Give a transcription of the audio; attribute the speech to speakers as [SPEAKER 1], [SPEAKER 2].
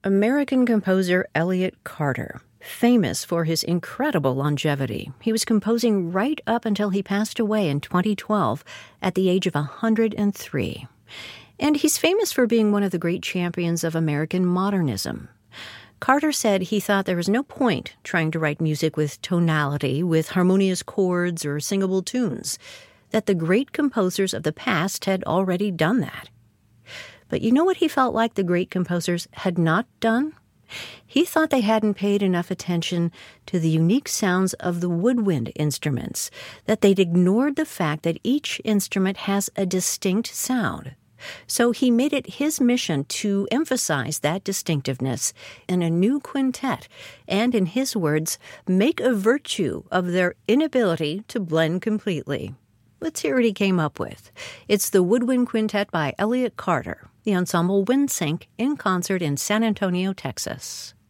[SPEAKER 1] American composer Elliott Carter, famous for his incredible longevity. He was composing right up until he passed away in 2012 at the age of 103. And he's famous for being one of the great champions of American modernism. Carter said he thought there was no point trying to write music with tonality, with harmonious chords or singable tunes, that the great composers of the past had already done that. But you know what he felt like the great composers had not done? He thought they hadn't paid enough attention to the unique sounds of the woodwind instruments, that they'd ignored the fact that each instrument has a distinct sound. So he made it his mission to emphasize that distinctiveness in a new quintet and, in his words, make a virtue of their inability to blend completely. Let's hear what he came up with. It's the Woodwind Quintet by Elliott Carter, the ensemble Windsync, in concert in San Antonio, Texas.